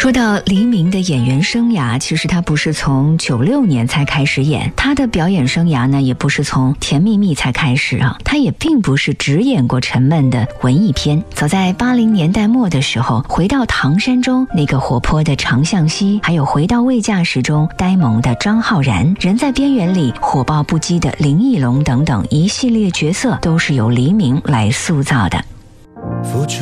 说到黎明的演员生涯，其实他不是从96年才开始演，他的表演生涯呢也不是从甜蜜蜜才开始啊，他也并不是只演过沉闷的文艺片。早在80年代末的时候，回到唐山中那个活泼的常向西，还有回到未嫁时中呆萌的张浩然，人在边缘里火爆不羁的林奕龙等等一系列角色都是由黎明来塑造的。 付出